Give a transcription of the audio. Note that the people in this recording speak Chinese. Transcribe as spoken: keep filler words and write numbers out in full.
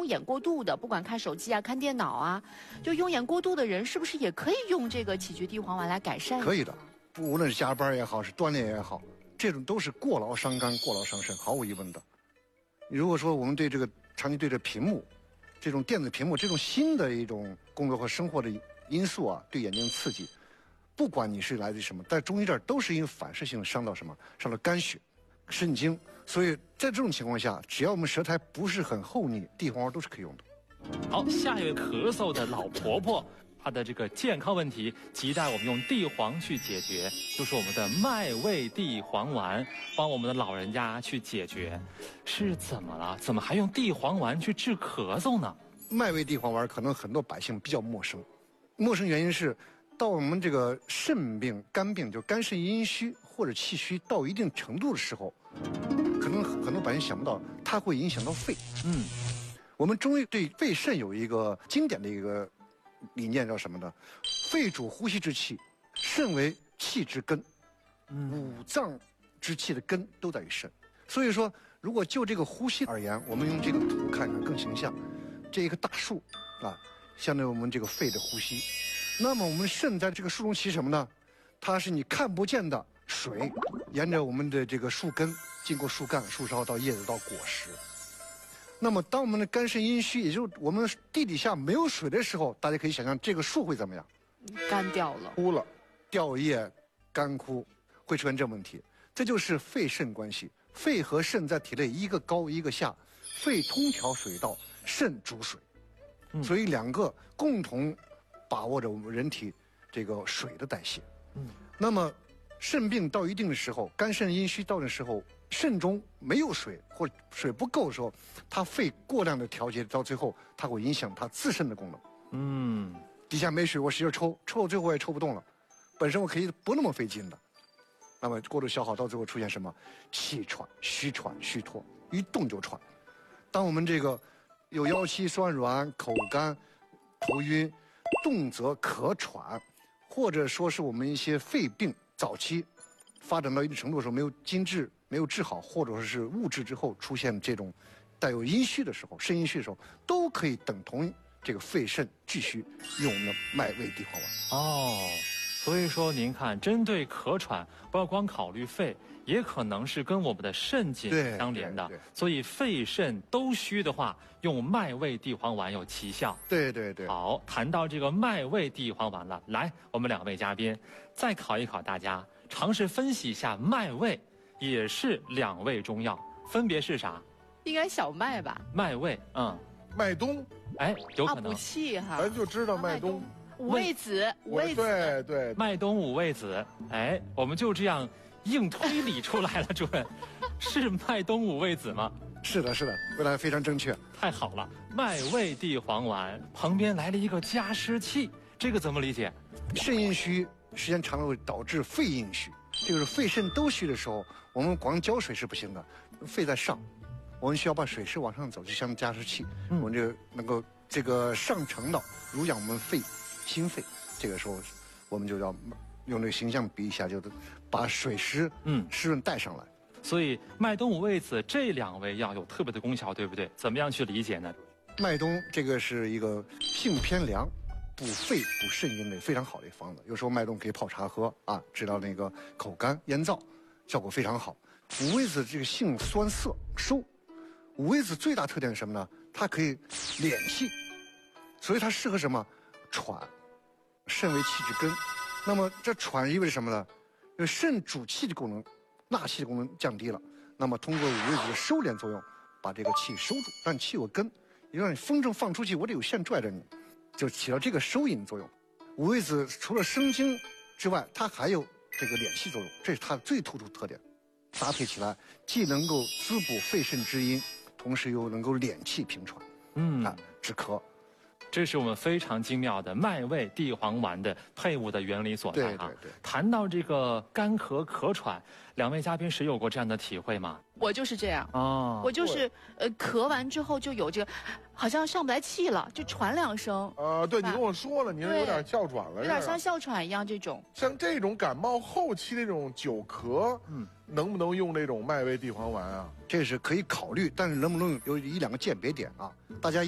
眼过度的，不管看手机啊、看电脑啊，就用眼过度的人，是不是也可以用这个杞菊地黄丸来改善？ 可以的，无论是加班也好，是锻炼也好，这种都是过劳伤肝、过劳伤肾，毫无疑问的。如果说我们对这个长期对着屏幕，这种电子屏幕这种新的一种工作和生活的因素啊，对眼睛刺激，不管你是来自于什么，在中医这儿都是因为反射性伤到什么，伤到肝血、肾经，所以在这种情况下，只要我们舌苔不是很厚腻，地黄丸都是可以用的。 好，下一位咳嗽的老婆婆，她的这个健康问题亟待我们用地黄去解决，就是我们的麦味地黄丸，帮我们的老人家去解决。是怎么了？怎么还用地黄丸去治咳嗽呢？ 麦味地黄丸可能很多百姓比较陌生，陌生原因是，到我们这个肾病、肝病，就肝肾阴虚或者气虚到一定程度的时候，可能很多百姓想不到，它会影响到肺。 嗯， 我们中医对肺肾有一个经典的一个理念，叫什么呢？肺主呼吸之气，肾为气之根，五脏之气的根都在于肾。所以说，如果就这个呼吸而言，我们用这个图看看更形象。这一棵大树啊，相当于我们这个肺的呼吸。那么我们肾在这个树中起什么呢？它是你看不见的水，沿着我们的这个树根，经过树干、树梢到叶子到果实。那么当我们的肝肾阴虚，也就是我们地底下没有水的时候，大家可以想象这个树会怎么样？ 干掉了， 枯了，掉叶干枯，会出现这个问题。这就是肺肾关系。肺和肾在体内一个高一个下，肺通调水道，肾主水， 嗯、 所以两个共同把握着我们人体这个水的代谢。嗯，那么肾病到一定的时候，肝肾阴虚到的时候，肾中没有水或水不够的时候，它肺过量的调节，到最后它会影响它自身的功能。 嗯， 底下没水，我使劲抽，抽到最后我也抽不动了，本身我可以不那么费劲的。那么过度消耗到最后出现什么？气喘、虚喘、虚脱，一动就喘。当我们这个有腰膝酸软、口干、头晕、动则咳喘，或者说是我们一些肺病早期发展到一定程度的时候没有经治、没有治好，或者说是误治之后出现这种带有阴虚的时候、肾阴虚的时候，都可以等同这个肺肾俱虚，用我们的麦味地黄丸。 哦。所以说，您看，针对咳喘，不要光考虑肺，也可能是跟我们的肾紧相连的。所以肺肾都虚的话，用麦味地黄丸有奇效。 对对对。 好，谈到这个麦味地黄丸了，来，我们两位嘉宾再考一考大家，尝试分析一下麦味，也是两味中药，分别是啥？ 应该小麦吧？ 麦味，嗯， 麦冬， 哎，有可能。 补气哈。 咱就知道麦冬。 五味子，五味子， 对对， 麦冬五味子，哎，我们就这样硬推理出来了，主任，是麦冬五味子吗？ 是的，是的，回答非常正确， 太好了。麦味地黄丸旁边来了一个加湿器，这个怎么理解？ 肾阴虚时间长了会导致肺阴虚，这个是肺肾都虚的时候，我们光浇水是不行的，肺在上，我们需要把水势往上走，就像加湿器，嗯、我们就能够这个上承到濡养我们肺。心肺，这个时候我们就要用这个形象比一下，就是把水湿嗯湿润带上来。 所以麦冬五味子这两味药有特别的功效，对不对？怎么样去理解呢？ 麦冬这个是一个性偏凉、补肺补肾阴的非常好的一个方子，有时候麦冬可以泡茶喝啊，治疗那个口干咽燥，效果非常好。五味子这个性酸涩收，五味子最大特点是什么呢？它可以敛气，所以它适合什么？喘。肾为气之根，那么这喘意味着什么呢？因为肾主气的功能，纳气的功能降低了，那么通过五味子的收敛作用，把这个气收住，让气有根，也让你风筝放出去，我得有线拽着你，就起到这个收引作用。五味子除了生津之外，它还有这个敛气作用，这是它的最突出特点。搭配起来，既能够滋补肺肾之阴，同时又能够敛气平喘，嗯啊，止咳。 这是我们非常精妙的麦味地黄丸的配伍的原理所在哈。 对对对。 谈到这个干咳咳喘，两位嘉宾谁有过这样的体会吗？ 我就是这样哦， 我就是呃咳完之后就有这个，好像上不来气了，就喘两声。 啊、呃，对你跟我说了，你是有点哮喘了， 有点像哮喘一样这种。 像这种感冒后期这种久咳，嗯，能不能用这种麦味地黄丸啊？ 这是可以考虑，但是能不能有一两个鉴别点啊？大家。